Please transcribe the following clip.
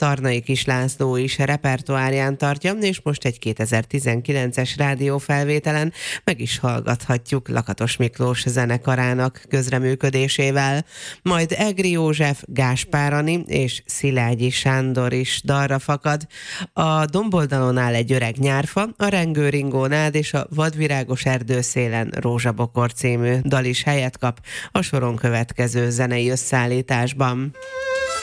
Tarnai Kis László is repertoárján tartja, és most egy 2019-es rádiófelvételen meg is hallgathatjuk Lakatos Miklós zenekarának közreműködésével. Majd Egri József, Gáspár Ani és Szilágyi Sándor is dalra fakad. A domboldalon áll egy öreg nyárfa, a rengőringó nád és a vadvirágos erdőszélen Rózsabokor című dal is helyet kap a soron következő zenei összeállításban.